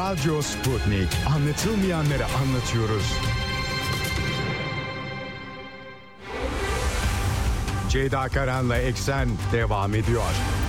Radyo Sputnik. Anlatılmayanları anlatıyoruz. Ceyda Karan'la Eksen devam ediyor.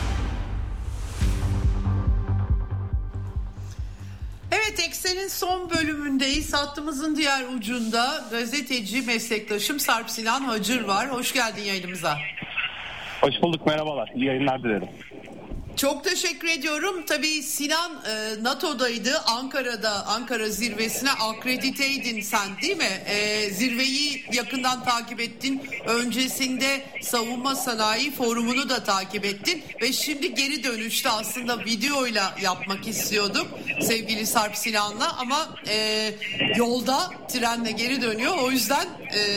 Evet, Eksen'in son bölümündeyiz. Hattımızın diğer ucunda gazeteci meslektaşım Sarp Sinan Hacır var. Hoş geldin yayınımıza. Hoş bulduk, merhabalar. İyi yayınlar dilerim. Çok teşekkür ediyorum. Tabii Sinan NATO'daydı. Ankara'da, Ankara zirvesine akrediteydin sen, değil mi? Zirveyi yakından takip ettin. Öncesinde Savunma Sanayi Forumu'nu da takip ettin. Ve şimdi geri dönüşte aslında videoyla yapmak istiyorduk sevgili Sarp Sinan'la. Ama yolda trenle geri dönüyor. O yüzden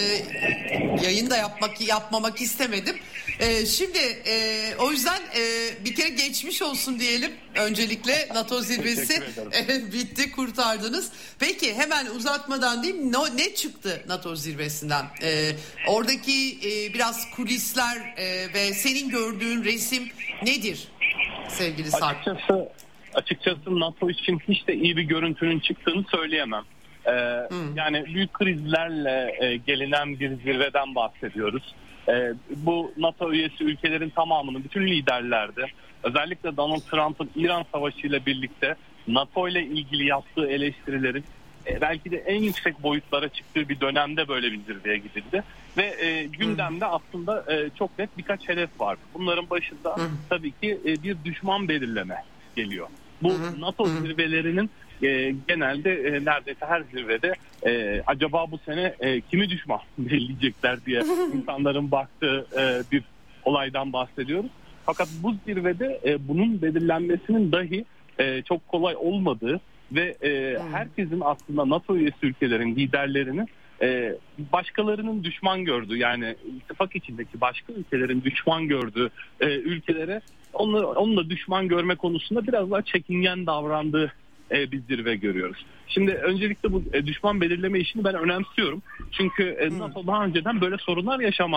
yayında yapmamak istemedim. Şimdi o yüzden bir kere geçmiş olsun diyelim. Öncelikle NATO zirvesi bitti, kurtardınız. Peki hemen uzatmadan diyeyim, ne çıktı NATO zirvesinden? Oradaki biraz kulisler ve senin gördüğün resim nedir sevgili Sarp? Açıkçası NATO için hiç de iyi bir görüntünün çıktığını söyleyemem. Yani büyük krizlerle gelinen bir zirveden bahsediyoruz. Bu NATO üyesi ülkelerin tamamının, bütün liderlerde, özellikle Donald Trump'ın İran Savaşı ile birlikte NATO ile ilgili yaptığı eleştirilerin belki de en yüksek boyutlara çıktığı bir dönemde böyle bir zirveye gidildi. Ve gündemde aslında çok net birkaç hedef var. Bunların başında tabii ki bir düşman belirleme geliyor. Bu NATO zirvelerinin genelde neredeyse her zirvede acaba bu sene kimi düşman belirleyecekler diye insanların baktığı bir olaydan bahsediyoruz. Fakat bu zirvede bunun belirlenmesinin dahi çok kolay olmadığı ve herkesin aslında NATO üyesi ülkelerin liderlerinin başkalarının düşman gördüğü, yani ittifak içindeki başka ülkelerin düşman gördüğü ülkelere onunla düşman görme konusunda biraz daha çekingen davrandığı bir zirve görüyoruz. Şimdi öncelikle bu düşman belirleme işini ben önemsiyorum. Çünkü NATO daha önceden böyle sorunlar yaşamadı.